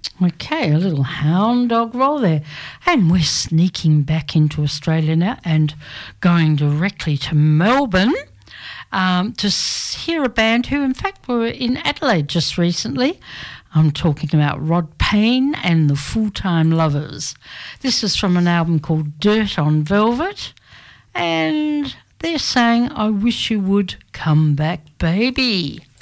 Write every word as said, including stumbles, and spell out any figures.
Okay, a little hound dog roll there. And we're sneaking back into Australia now and going directly to Melbourne um, to hear a band who, in fact, were in Adelaide just recently. I'm talking about Rod Payne and the Full-Time Lovers. This is from an album called Dirt on Velvet, and they're saying, I wish you would come back, baby.